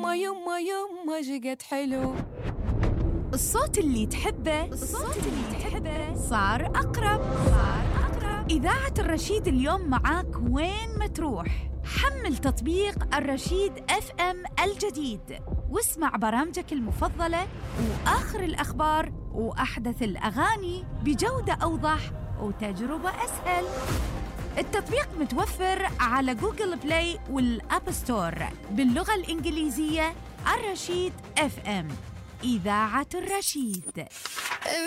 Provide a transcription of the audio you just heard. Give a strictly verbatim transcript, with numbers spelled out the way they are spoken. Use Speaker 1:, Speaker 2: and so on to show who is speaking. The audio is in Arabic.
Speaker 1: يما يما يما جقت حلو.
Speaker 2: الصوت اللي تحبه الصوت اللي تحبه صار أقرب صار أقرب. إذاعة الرشيد اليوم معاك وين ما تروح. حمل تطبيق الرشيد اف ام الجديد واسمع برامجك المفضلة وآخر الأخبار وأحدث الأغاني بجودة أوضح وتجربة أسهل. التطبيق متوفر على جوجل بلاي والأب ستور باللغة الإنجليزية. الرشيد اف ام، إذاعة الرشيد.